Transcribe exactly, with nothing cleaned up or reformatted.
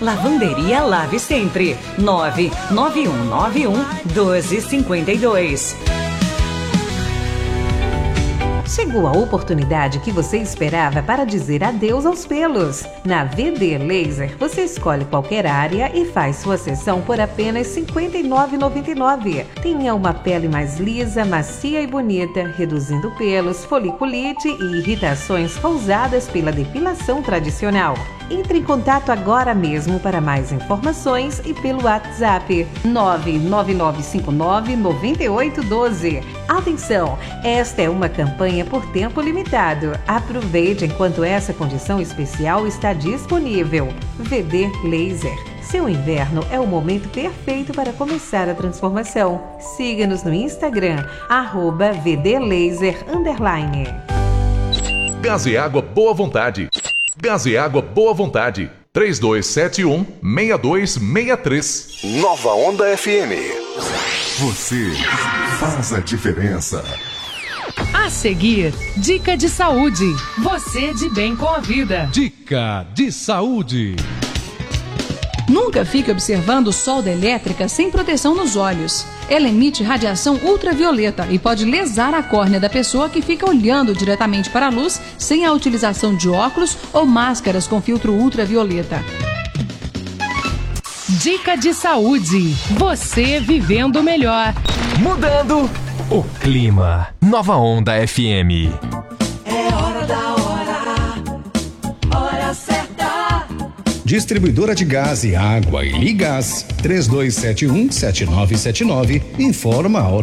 Lavanderia Lave Sempre. nove nove um nove um doze cinquenta e dois. Chegou a oportunidade que você esperava para dizer adeus aos pelos. Na V D Laser, você escolhe qualquer área e faz sua sessão por apenas cinquenta e nove reais e noventa e nove centavos. Tenha uma pele mais lisa, macia e bonita, reduzindo pelos, foliculite e irritações causadas pela depilação tradicional. Entre em contato agora mesmo para mais informações e pelo WhatsApp nove nove nove cinco nove nove oito um dois. Atenção, esta é uma campanha por tempo limitado. Aproveite enquanto essa condição especial está disponível. V D Laser. Seu inverno é o momento perfeito para começar a transformação. Siga-nos no Instagram, arroba V D Laser underline. Gás e Água Boa Vontade. Gás e Água Boa Vontade. três dois sete um, seis dois seis três. Nova Onda F M. Você faz a diferença. A seguir, dica de saúde. Você de bem com a vida. Dica de saúde. Nunca fique observando solda elétrica sem proteção nos olhos. Ela emite radiação ultravioleta e pode lesar a córnea da pessoa que fica olhando diretamente para a luz sem a utilização de óculos ou máscaras com filtro ultravioleta. Dica de saúde. Você vivendo melhor. Mudando o clima. Nova Onda F M. É hora da hora. Hora certa. Distribuidora de Gás e Água e Ligás três dois sete um, sete nove sete nove informa a hora